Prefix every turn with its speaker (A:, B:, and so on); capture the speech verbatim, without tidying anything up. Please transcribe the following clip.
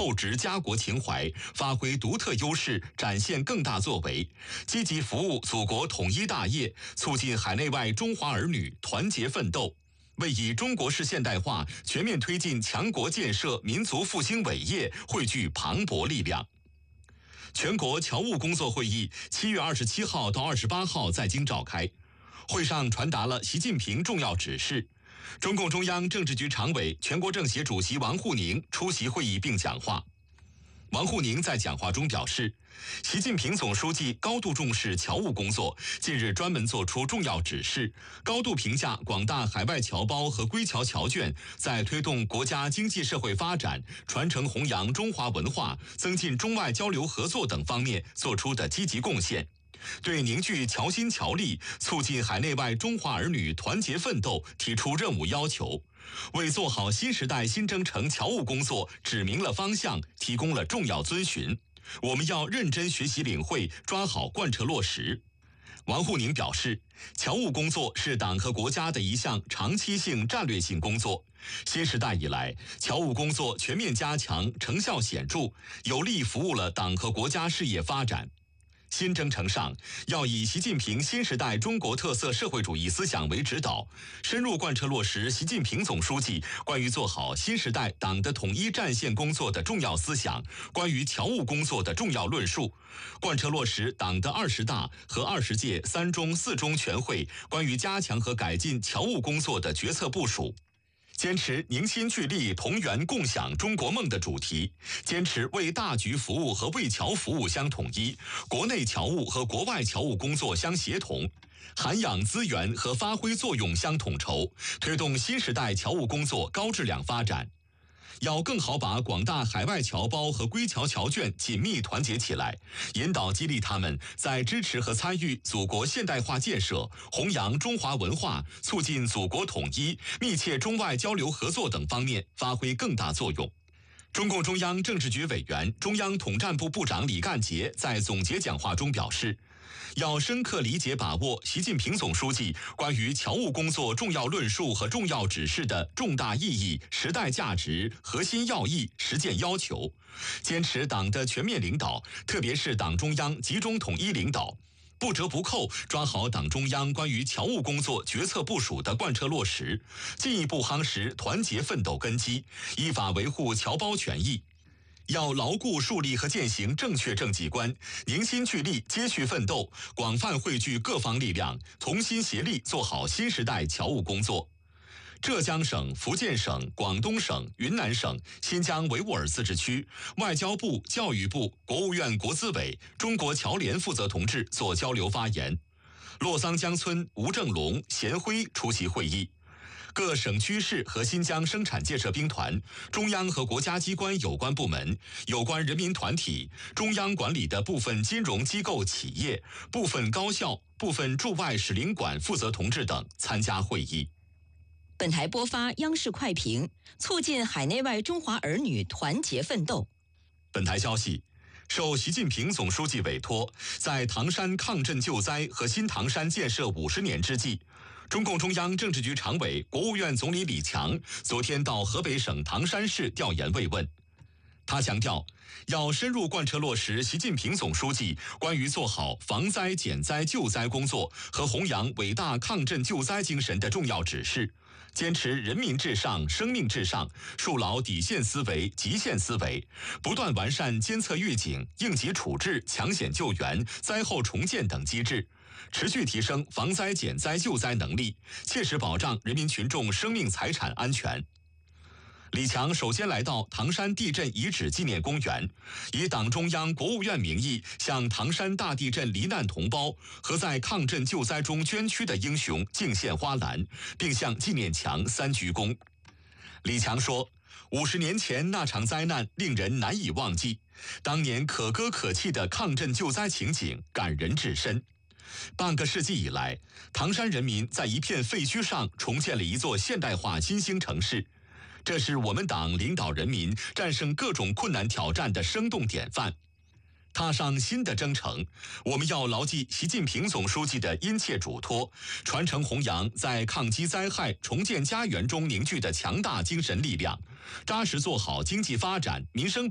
A: 厚植家国情怀，发挥独特优势，展现更大作为，积极服务祖国统一大业，促进海内外中华儿女团结奋斗，为以中国式现代化全面推进强国建设、民族复兴伟业汇聚磅礴力量。全国侨务工作会议七月二十七号到二十八号在京召开，会上传达了习近平重要指示。中共中央政治局常委、全国政协主席王沪宁出席会议并讲话。王沪宁在讲话中表示，习近平总书记高度重视侨务工作，近日专门作出重要指示，高度评价广大海外侨胞和归侨侨眷在推动国家经济社会发展、传承弘扬中华文化、增进中外交流合作等方面做出的积极贡献，对凝聚侨心侨力、促进海内外中华儿女团结奋斗提出任务要求，为做好新时代新征程侨务工作指明了方向，提供了重要遵循。我们要认真学习领会，抓好贯彻落实。王沪宁表示，侨务工作是党和国家的一项长期性战略性工作。新时代以来，侨务工作全面加强，成效显著，有力服务了党和国家事业发展。新征程上，要以习近平新时代中国特色社会主义思想为指导，深入贯彻落实习近平总书记关于做好新时代党的统一战线工作的重要思想，关于侨务工作的重要论述，贯彻落实党的二十大和二十届三中四中全会关于加强和改进侨务工作的决策部署。坚持凝心聚力同源共享中国梦的主题，坚持为大局服务和为侨服务相统一，国内侨务和国外侨务工作相协同，涵养资源和发挥作用相统筹，推动新时代侨务工作高质量发展。要更好把广大海外侨胞和归侨侨眷紧密团结起来，引导激励他们在支持和参与祖国现代化建设、弘扬中华文化、促进祖国统一、密切中外交流合作等方面发挥更大作用。中共中央政治局委员、中央统战部部长李干杰在总结讲话中表示，要深刻理解把握习近平总书记关于侨务工作重要论述和重要指示的重大意义、时代价值、核心要义、实践要求，坚持党的全面领导，特别是党中央集中统一领导，不折不扣抓好党中央关于侨务工作决策部署的贯彻落实，进一步夯实团结奋斗根基，依法维护侨胞权益。要牢固树立和践行正确政绩观，凝心聚力接续奋斗，广泛汇聚各方力量，同心协力做好新时代侨务工作。浙江省、福建省、广东省、云南省、新疆维吾尔自治区外交部、教育部、国务院国资委、中国侨联负责同志做交流发言。洛桑江村吴正龙、贤辉出席会议。各省区市和新疆生产建设兵团、中央和国家机关有关部门、有关人民团体、中央管理的部分金融机构企业、部分高校、部分驻外使领馆负责同志等参加会议。
B: 本台播发央视快评，促进海内外中华儿女团结奋斗。
A: 本台消息，受习近平总书记委托，在唐山抗震救灾和新唐山建设五十年之际，中共中央政治局常委、国务院总理李强昨天到河北省唐山市调研慰问。他强调，要深入贯彻落实习近平总书记关于做好防灾减灾救灾工作和弘扬伟大抗震救灾精神的重要指示，坚持人民至上、生命至上，树牢底线思维、极限思维，不断完善监测预警、应急处置、抢险救援、灾后重建等机制，持续提升防灾减灾救灾能力，切实保障人民群众生命财产安全。李强首先来到唐山地震遗址纪念公园，以党中央、国务院名义向唐山大地震罹难同胞和在抗震救灾中捐躯的英雄敬献花篮，并向纪念墙三鞠躬。李强说，五十年前那场灾难令人难以忘记，当年可歌可泣的抗震救灾情景感人至深。半个世纪以来，唐山人民在一片废墟上重建了一座现代化新兴城市，这是我们党领导人民战胜各种困难挑战的生动典范。踏上新的征程，我们要牢记习近平总书记的殷切嘱托，传承弘扬在抗击灾害、重建家园中凝聚的强大精神力量，扎实做好经济发展、民生